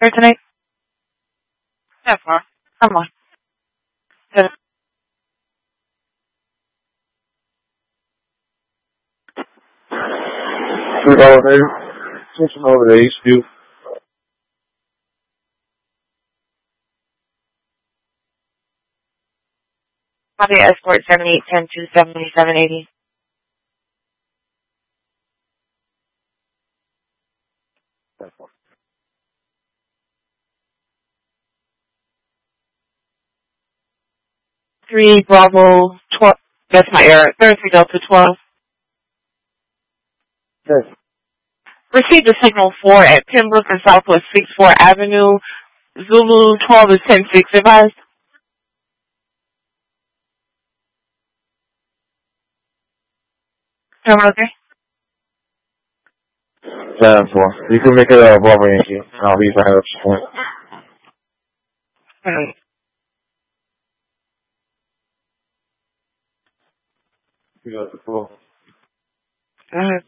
Here tonight? Yeah, far. Come on. Good. Switching over to HQ. Copy escort 7810-27780. Three Bravo 12. That's my error. 33 Delta 12. Yes. Received a signal 4 at Pembroke and Southwest 64 Avenue. Zulu 12 is 10-6. Advised. Everyone okay? 7-4. You can make it a Bravo Yankee. I'll be right up to point. Alright. You got the floor. Go ahead.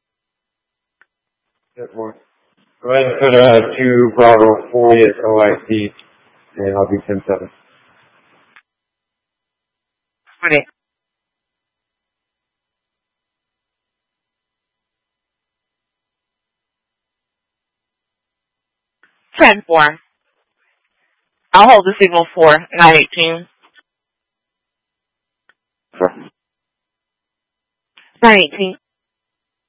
That one. Go ahead and put 2 Bravo 40 at OIC, and I'll be 10-7. Alright. 10-4. I'll hold the signal 4, 918. Sure. 918.